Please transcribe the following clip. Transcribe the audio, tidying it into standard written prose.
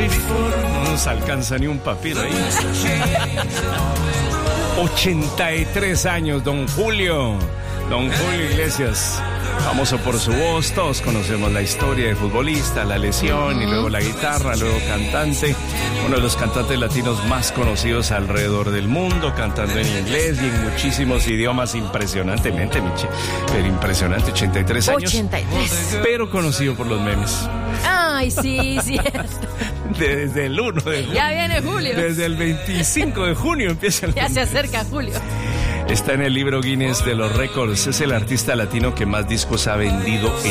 No nos alcanza ni un papel ahí. 83 años, don Julio Iglesias. Famoso por su voz, todos conocemos la historia de futbolista, la lesión y luego la guitarra, luego cantante, uno de los cantantes latinos más conocidos alrededor del mundo, cantando en inglés y en muchísimos idiomas impresionantemente, pero impresionante, 83 años, 83. Pero conocido por los memes. Ay, sí. Desde el 1 de junio. Ya viene julio. Desde el 25 de junio empieza el... Ya se acerca julio. Está en el libro Guinness de los récords. Es el artista latino que más discos ha vendido en